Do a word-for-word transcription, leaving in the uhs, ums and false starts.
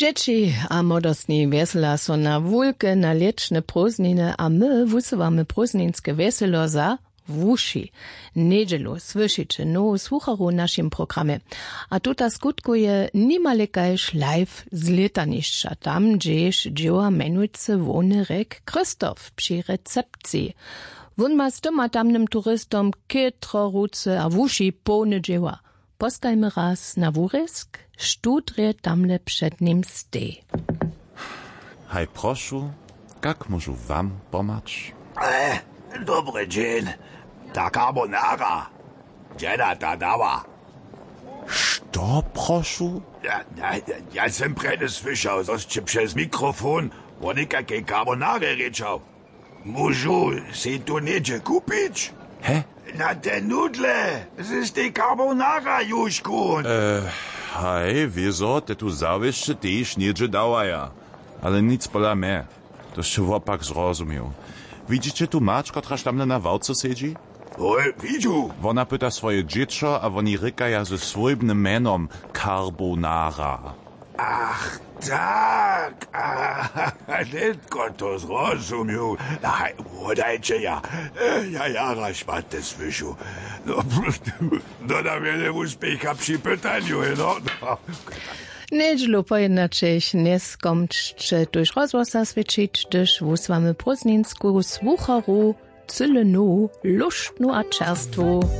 Dzieci a młodostni wesela so na wulke na lieczne prózdniny, a my wusywamy prózdninske weselo za wuši. Niedzielu słyszycie nowu słucharu w naszym programie. A tuta skutkuje nimalekajż live z letaniszcza, tam gdzieś dzieła menujce Wonerek Krzysztof przy recepcji. Wun ma z tyma tamnym turystom kietro a wuši pełne dzieła. Poskajmy raz na wurysk, študrje tamle przed nim stej. Haj, prošu, jak můžu vám pomać? E, dobry dzień. Ta carbonara. Gdzie ta dała? Što, prošu? Ja, ja, ja sam prede słyszał, zoście przez mikrofon, o nikakiej carbonary ryczał. Můžu si tu niedzie kupić? Hä? Na te nudle, es ist die carbonara, Juszku. E, haj, wieso, te tu zawieszcze też niedzie dawaja. Ale nic pola me. To się wopak zrozumiał. Widzicie tu macz, kotraż tamle na wałce siedzi? Oj, widziu. Ona pyta swoje dziecko, a oni rykaja ze swojbnym menom carbonara. Ach, tak. Ach, netko to zrozumiał. Aj, wodajcie ja. Ja jara szmatę słyшу. No, no na wiele uspiecha przy pytaniu, no. Niedzielu pojednaczyć nie skomczcie durch rozwosa swyczyć, gdyż wusłamy prózdninsku słucharu cylenu, luštnu a čerstvu.